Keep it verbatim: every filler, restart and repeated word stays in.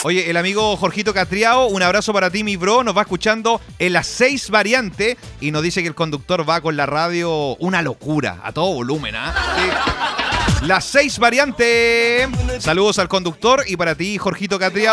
Oye, el amigo Jorgito Catriao, un abrazo para ti, mi bro. Nos va escuchando en las seis variantes y nos dice que el conductor va con la radio una locura, a todo volumen, ¿ah? ¿eh? Sí. Las seis variantes. Saludos al conductor y para ti, Jorgito Catriao.